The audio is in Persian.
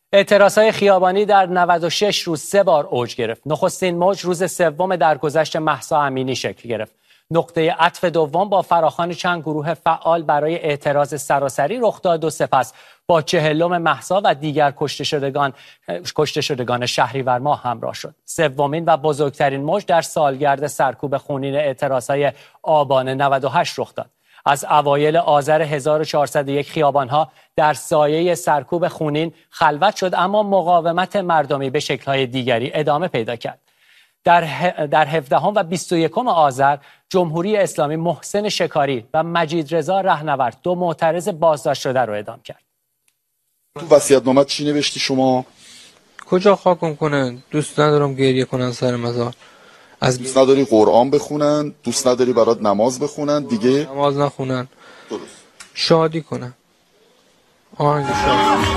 اعتراضهای خیابانی در 96 روز 3 بار اوج گرفت. نخستین موج روز سوم درگذشت مهسا امینی شکل گرفت. نقطه عطف دوم با فراخوان چند گروه فعال برای اعتراض سراسری رخ داد و سپس با چهلم مهسا و دیگر کشته شدگان شهریور ماه همراه شد. سومین و بزرگترین موج در سالگرد سرکوب خونین اعتراضهای آبان 98 رخ داد. از اوایل آذر 1401 خیابانها در سایه سرکوب خونین خلوت شد، اما مقاومت مردمی به شکل‌های دیگری ادامه پیدا کرد. در 17 و 21 آذر جمهوری اسلامی محسن شکاری و مجید رضا رهنورد، 2 معترض بازداشت شده رو اعدام کرد. تو وصیت‌نامه چی نوشتی شما؟ کجا خاکم کنن؟ دوست ندارم گریه کنن سر مزار. دوست نداری قرآن بخونن؟ دوست نداری برات نماز بخونن؟ دیگه نماز نخونن. درست. شادی کنن. آهنگ شادی.